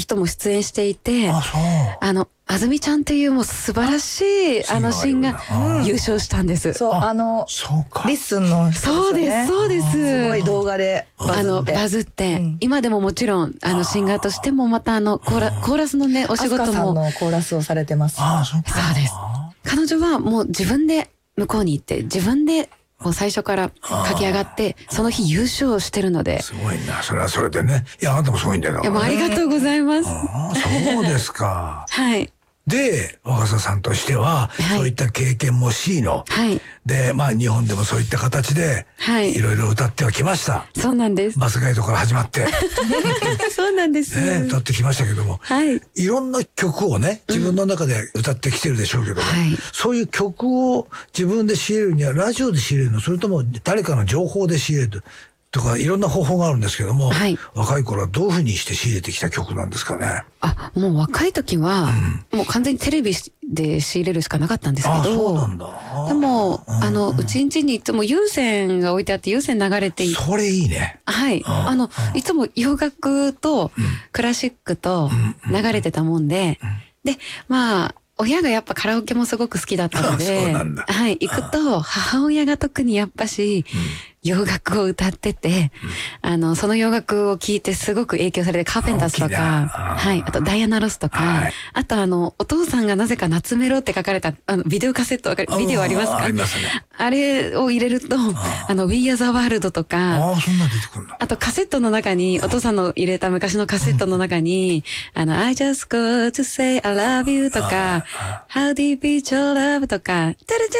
人も出演していて、あずみちゃんっていうもう素晴らしいシンガー優勝したんです。 そう、 そうか。 リッスンの人そうです、そうです。 すごい動画でバズって、今でももちろんシンガーとしてもまたコーラスのねお仕事も。 アスカさんのコーラスをされてます。 そうです。彼女はもう自分で向こうに行って自分でもう最初から駆け上がってその日優勝してるので。 すごいな。それはそれでね。いや、あなたもすごいんだよ。 いや、もうありがとうございます。 そうですか。 はい。 で、若狭さんとしては、そういった経験も C の。で、まあ日本でもそういった形で、いろいろ歌ってはきました。 そうなんです。 バスガイドから始まって。 そうなんです。 歌ってきましたけども、いろんな曲をね、自分の中で歌ってきてるでしょうけども、そういう曲を自分で仕入れるには、ラジオで仕入れるの、それとも誰かの情報で仕入れるとかいろんな方法があるんですけども、若い頃はどういうふうにして仕入れてきた曲なんですかね。 もう若い時は、もう完全にテレビで仕入れるしかなかったんですけど、 そうなんだ。 でもうちんちにいつも有線が置いてあって有線流れていて、 それいいね。 はい、いつも洋楽とクラシックと流れてたもんで、でまあ親がやっぱカラオケもすごく好きだったので、はい、行くと母親が特にやっぱし洋楽を歌ってて、その洋楽を聴いてすごく影響されて、カーペンターズとか、はい、あとダイアナ・ロスとか、あとお父さんがなぜか夏メロって書かれたビデオカセット、ビデオありますか？ ありますね。 あれを入れると、We Are the World とか、 そんな出てくるんだ。 あとカセットの中に、お父さんの入れた昔のカセットの中に、I just go to say I love you とか、How deep is your love とか、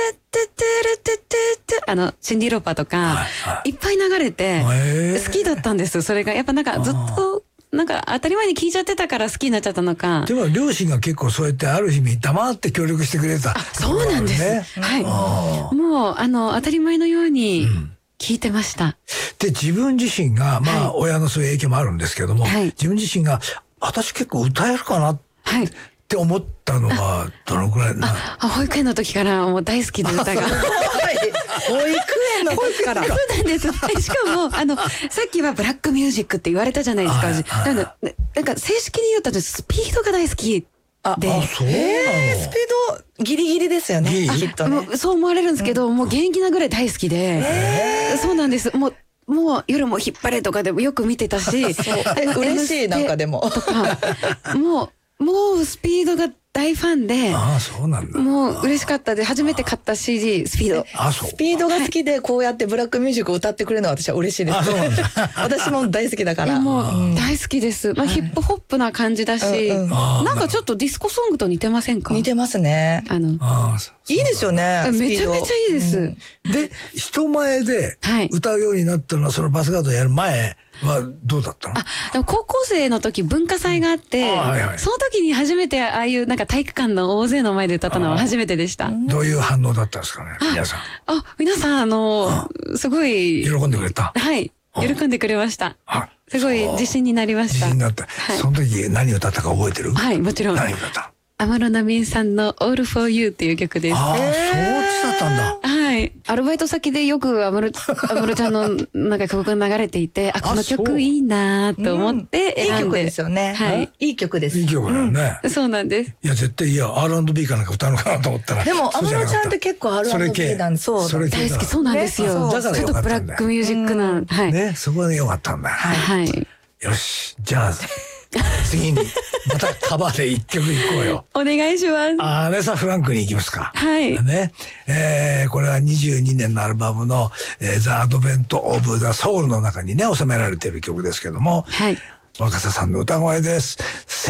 シンディ・ローパーとか、いっぱい流れて、好きだったんです。それが、やっぱなんかずっと、なんか当たり前に聞いちゃってたから好きになっちゃったのか。 でも両親が結構そうやってある意味黙って協力してくれた。 そうなんです。はい。もう、当たり前のように聞いてました。 で、自分自身が、まあ、親のそういう影響もあるんですけども、自分自身が、私結構歌えるかなって思ったのは、どのくらいな。 保育園の時からもう大好きで歌が。 保育園の時から。 そうなんです。しかも、さっきはブラックミュージックって言われたじゃないですか。なんか正式に言ったらスピードが大好きで。 そうなの？ スピードギリギリですよね。きっとね。 そう思われるんですけど、もう現役なぐらい大好きで。そうなんです。もう夜も引っ張れとかでもよく見てたし。 嬉しいなんかでも。 とか、もうスピードが大ファンで、 そうなんだ。 もう嬉しかったで、初めて買った CD、スピード。 スピードが好きで、こうやってブラックミュージックを歌ってくれるのは私は嬉しいです。私も大好きだから。 もう大好きです。まあヒップホップな感じだし、なんかちょっとディスコソングと似てませんか？ 似てますね。いいですよね。 めちゃめちゃいいです。 で、人前で歌うようになったのは、そのバスガードやる前はどうだったの？ でも高校生の時文化祭があって、その時に初めてああいうなんか体育館の大勢の前で歌ったのは初めてでした。 どういう反応だったんですかね、皆さん。 皆さんすごい喜んでくれた。 はい、喜んでくれました。すごい自信になりました。 自信になった。その時何歌ったか覚えてる？ はい、もちろん。 何歌った？ 安室奈美恵さんの All for You っていう曲です。 そうだったんだ。 はい。アルバイト先でよく安室ちゃんのなんか曲が流れていて、この曲いいなと思って選んで。 いい曲ですよね。はい。いい曲です。 いい曲だよね。 そうなんです。 いや、絶対R&B かなんか歌うのかなと思ったら。 でも、安室ちゃんって結構R&B なんで、そう。 大好き、そうなんですよ。 だからちょっとブラックミュージックな。はい。 ね、そこでよかったんだ。 はい。 よし、じゃあ、次に、またカバーで一曲いこうよ。 お願いします。 アレサ・フランクに行きますか。 はい。 ね。これは22年のアルバムの、The Advent of the Soul の中にね、収められている曲ですけども、はい。若狭さんの歌声です。